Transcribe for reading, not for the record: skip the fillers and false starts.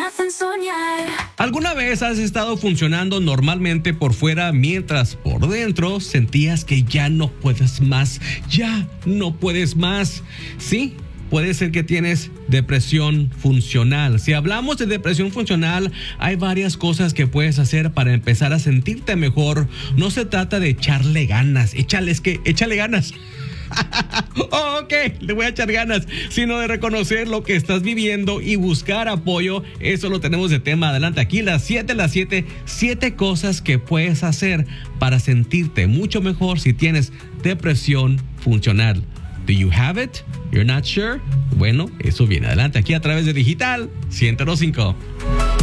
hacen soñar. ¿Alguna vez has estado funcionando normalmente por fuera mientras por dentro sentías que ya no puedes más? Ya no puedes más. Sí, puede ser que tienes depresión funcional. Si hablamos de depresión funcional, hay varias cosas que puedes hacer para empezar a sentirte mejor. No se trata de echarle ganas. Échale ganas. Oh, ok, le voy a echar ganas, sino de reconocer lo que estás viviendo y buscar apoyo. Eso lo tenemos de tema adelante aquí, las 7 cosas que puedes hacer para sentirte mucho mejor si tienes depresión funcional. Do you have it? You're not sure? Bueno, eso viene adelante aquí a través de Digital 105.